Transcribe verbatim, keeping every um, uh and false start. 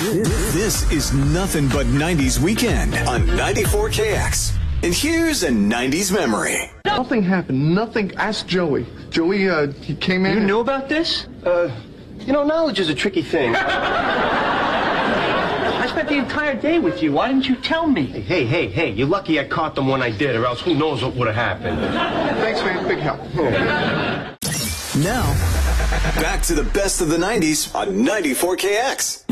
This is nothing but nineties weekend on ninety-four K X. And here's a nineties memory. Nothing happened. Nothing. Ask Joey. Joey, uh, he came in. You knew about this? Uh, you know, knowledge is a tricky thing. I spent the entire day with you. Why didn't you tell me? Hey, hey, hey, hey, you're lucky I caught them when I did, or else who knows what would have happened. Thanks, man. Big help. Now, back to the best of the nineties on ninety-four K X.